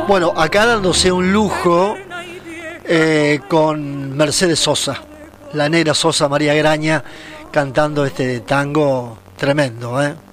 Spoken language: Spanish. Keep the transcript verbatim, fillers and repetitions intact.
Bueno, acá dándose un lujo eh, con Mercedes Sosa, la negra Sosa María Graña, cantando este tango tremendo, ¿eh?